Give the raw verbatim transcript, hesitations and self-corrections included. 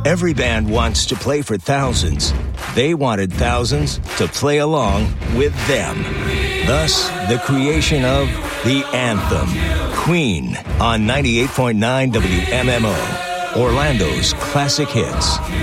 Every band wants to play for thousands. They wanted thousands to play along with them. Thus, the creation of The Anthem. Queen on ninety-eight point nine W M M O, Orlando's classic hits.